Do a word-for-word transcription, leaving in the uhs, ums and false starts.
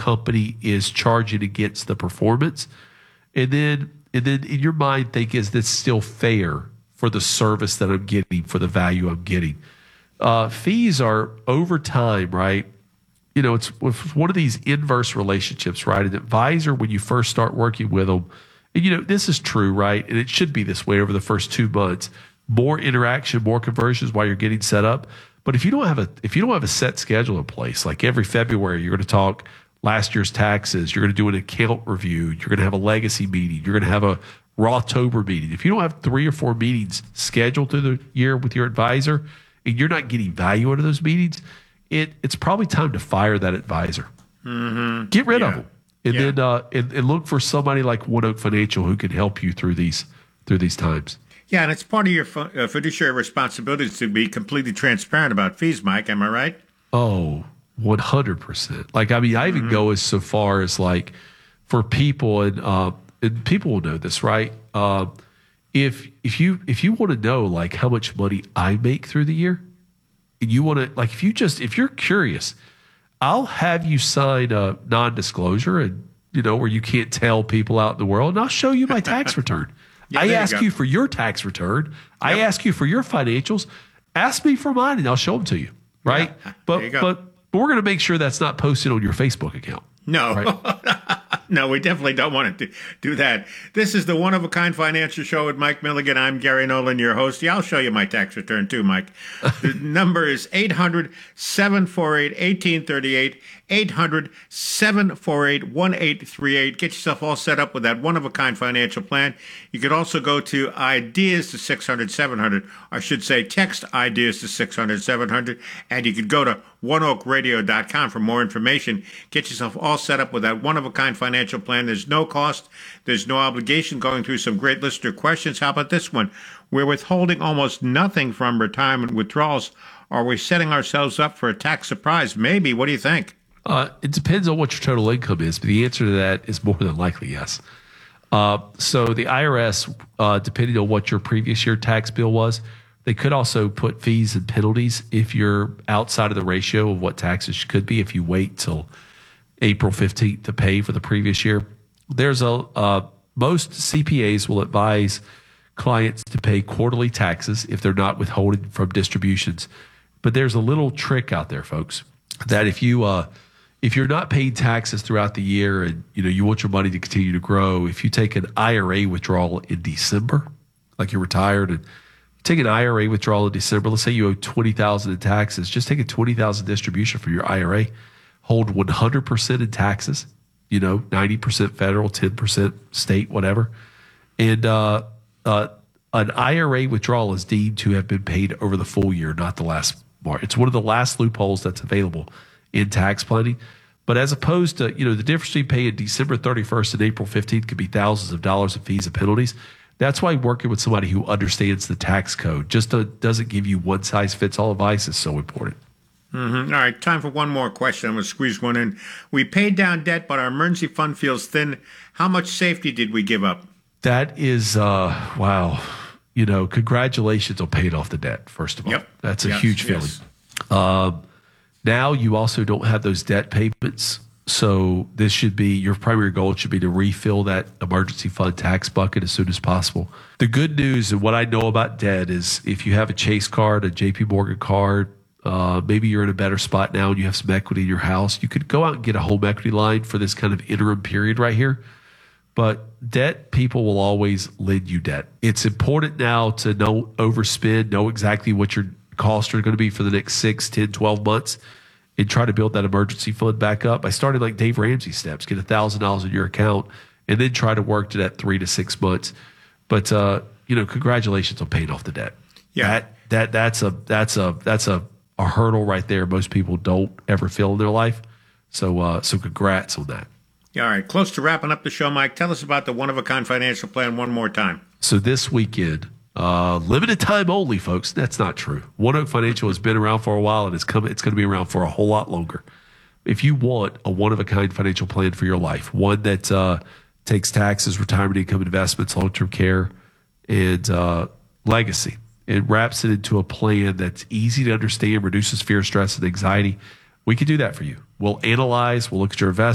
company is charging against the performance. And then, and then in your mind, think, is this still fair for the service that I'm getting, for the value I'm getting? Uh, fees are over time, right? You know, it's, it's one of these inverse relationships, right? An advisor, when you first start working with them, and you know, this is true, right? And it should be this way over the first two months. More interaction, more conversions while you're getting set up. But if you don't have a if you don't have a set schedule in place, like every February you're going to talk last year's taxes, you're going to do an account review, you're going to have a legacy meeting, you're going to have a Rawtober meeting. If you don't have three or four meetings scheduled through the year with your advisor, and you're not getting value out of those meetings, it it's probably time to fire that advisor. Mm-hmm. Get rid yeah. of them, and yeah. then uh, and, and look for somebody like One Oak Financial who can help you through these through these times. Yeah, and it's part of your uh, fiduciary responsibilities to be completely transparent about fees, Mike. Am I right? Oh, one hundred percent. Like, I mean, I even mm-hmm. go as so far as like for people, and uh, and people will know this, right? Uh, if if you if you want to know like how much money I make through the year, and you want to like if you just if you're curious, I'll have you sign a non-disclosure, and you know where you can't tell people out in the world, and I'll show you my tax return. Yeah, I ask you, you for your tax return. Yep. I ask you for your financials. Ask me for mine, and I'll show them to you. Right? Yeah, but, but but we're going to make sure that's not posted on your Facebook account. No, right? No, we definitely don't want to do that. This is the One of a Kind Financial Show with Mike Milligan. I'm Gary Nolan, your host. Yeah, I'll show you my tax return too, Mike. The number is eight hundred, seven four eight, one eight three eight, eight hundred, seven four eight, one eight three eight. Get yourself all set up with that One of a Kind financial plan. You could also go to ideas to six hundred, seven hundred. I should say text ideas to six hundred, seven hundred. And you could go to one oak radio dot com for more information. Get yourself all set up with that One of a Kind financial plan. There's no cost. There's no obligation. Going through some great listener questions. How about this one? We're withholding almost nothing from retirement withdrawals. Are we setting ourselves up for a tax surprise? Maybe. What do you think? Uh, it depends on what your total income is, but the answer to that is more than likely yes. Uh, so the I R S, uh, depending on what your previous year tax bill was, they could also put fees and penalties if you're outside of the ratio of what taxes could be if you wait till April fifteenth to pay for the previous year. There's a uh, most C P As will advise clients to pay quarterly taxes if they're not withholding from distributions. But there's a little trick out there, folks, that if you uh, if you're not paying taxes throughout the year and you know you want your money to continue to grow, if you take an I R A withdrawal in December, like you're retired, and you take an I R A withdrawal in December, let's say you owe twenty thousand dollars in taxes, just take a twenty thousand dollars distribution from your I R A, hold one hundred percent in taxes, you know, ninety percent federal, ten percent state, whatever. And uh, uh, an I R A withdrawal is deemed to have been paid over the full year, not the last March. It's one of the last loopholes that's available in tax planning. But as opposed to, you know, the difference between paying December thirty-first and April fifteenth could be thousands of dollars in fees and penalties. That's why working with somebody who understands the tax code, just to, doesn't give you one size fits all advice, is so important. Mm-hmm. All right, time for one more question. I'm going to squeeze one in. We paid down debt, but our emergency fund feels thin. How much safety did we give up? That is, uh, wow. You know, congratulations on paying off the debt, first of all. Yep. That's a yes, huge feeling. Yes. Um, now you also don't have those debt payments. So this should be, your primary goal should be to refill that emergency fund tax bucket as soon as possible. The good news and what I know about debt is if you have a Chase card, a J P Morgan card, uh, maybe you're in a better spot now and you have some equity in your house, you could go out and get a home equity line for this kind of interim period right here. But debt, people will always lend you debt. It's important now to know overspend, know exactly what your costs are going to be for the next six, ten, twelve months, and try to build that emergency fund back up. I started like Dave Ramsey steps, get one thousand dollars in your account, and then try to work to that three to six months. But, uh, you know, congratulations on paying off the debt. Yeah. That, that, that's a, that's a, that's a, a hurdle right there most people don't ever feel in their life. So, uh, so congrats on that. All right, close to wrapping up the show, Mike. Tell us about the one-of-a-kind financial plan one more time. So this weekend, uh, limited time only, folks. That's not true. One Oak Financial has been around for a while, and it's coming. It's going to be around for a whole lot longer. If you want a one-of-a-kind financial plan for your life, one that uh, takes taxes, retirement income, investments, long-term care, and uh, legacy, it wraps it into a plan that's easy to understand, reduces fear, stress, and anxiety, we can do that for you. We'll analyze. We'll look at your investments.